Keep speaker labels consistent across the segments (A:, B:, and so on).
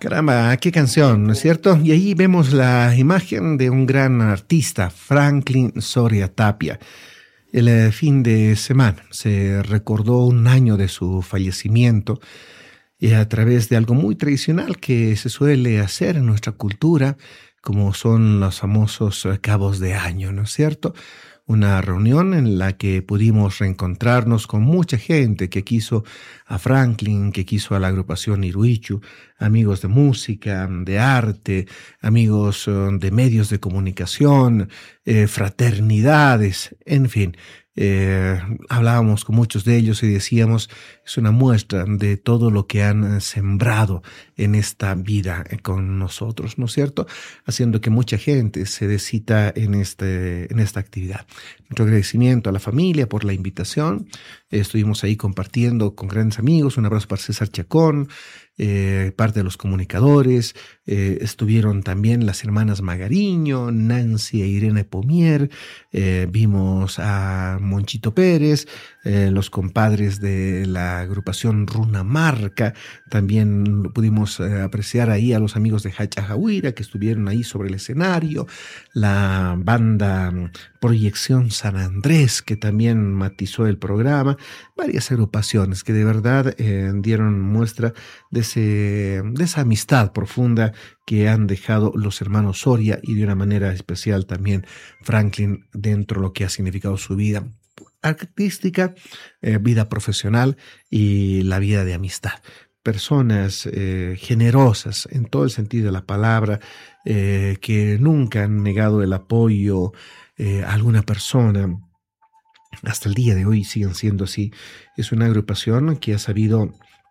A: Caramba, qué canción, ¿no es cierto? Y ahí vemos la imagen de un gran artista, Franklin Soria Tapia. El fin de semana se recordó un año de su fallecimiento y a través de algo muy tradicional que se suele hacer en nuestra cultura, como son los famosos cabos de año, ¿no es cierto? Una reunión en la que pudimos reencontrarnos con mucha gente que quiso a Franklin, que quiso a la agrupación Iruichu, amigos de música, de arte, amigos de medios de comunicación, fraternidades, en fin. Hablábamos con muchos de ellos y decíamos, es una muestra de todo lo que han sembrado en esta vida con nosotros, ¿no es cierto? Haciendo que mucha gente se dé cita en esta actividad. Nuestro agradecimiento a la familia por la invitación. Estuvimos ahí compartiendo con grandes amigos. Un abrazo para César Chacón, parte de los comunicadores. Estuvieron también las hermanas Magariño, Nancy e Irene Pomier. Vimos a Monchito Pérez, los compadres de la agrupación Runa Marca. También pudimos apreciar ahí a los amigos de Hachajahuira que estuvieron ahí sobre el escenario. La banda Proyección San Andrés, que también matizó el programa. Varias agrupaciones que de verdad dieron muestra de esa amistad profunda que han dejado los hermanos Soria y de una manera especial también Franklin dentro de lo que ha significado su vida artística, vida profesional y la vida de amistad. Personas generosas en todo el sentido de la palabra, que nunca han negado el apoyo a alguna persona. Hasta el día de hoy siguen siendo así. Es una agrupación que ha sabido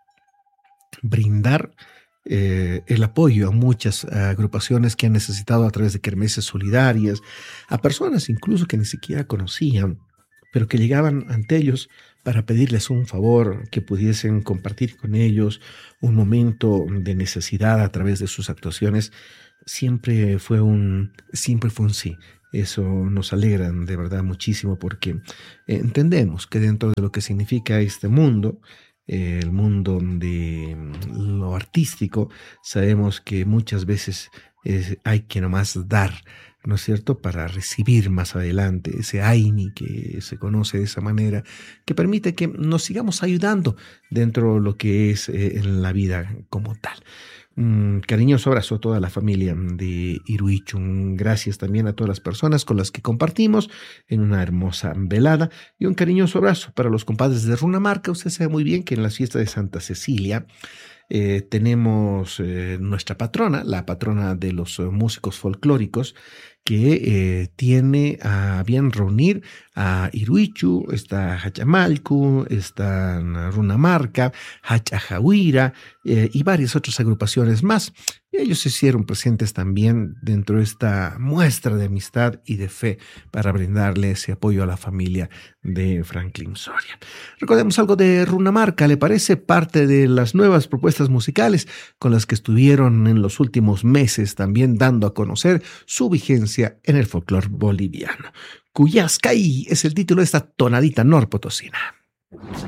A: brindar el apoyo a muchas agrupaciones que han necesitado a través de kermeses solidarias, a personas incluso que ni siquiera conocían, pero que llegaban ante ellos para pedirles un favor, que pudiesen compartir con ellos un momento de necesidad a través de sus actuaciones. Siempre fue un sí. Eso nos alegra de verdad muchísimo porque entendemos que dentro de lo que significa este mundo, el mundo de lo artístico, sabemos que muchas veces hay que nomás dar, ¿no es cierto?, para recibir más adelante ese AINI que se conoce de esa manera, que permite que nos sigamos ayudando dentro de lo que es en la vida como tal. Un cariñoso abrazo a toda la familia de Iruichu. Gracias también a todas las personas con las que compartimos en una hermosa velada. Y un cariñoso abrazo para los compadres de Runa Marca. Usted sabe muy bien que en la fiesta de Santa Cecilia tenemos nuestra patrona, la patrona de los músicos folclóricos, que tiene a bien reunir a Iruichu, está Hachamalcu, está Runa Marca, Hachajahuira y varias otras agrupaciones más. Y ellos se hicieron presentes también dentro de esta muestra de amistad y de fe para brindarle ese apoyo a la familia de Franklin Soria. Recordemos algo de Runa Marca, ¿le parece? Parte de las nuevas propuestas musicales con las que estuvieron en los últimos meses también dando a conocer su vigencia en el folclore boliviano. Cuyascay es el título de esta tonadita norpotosina.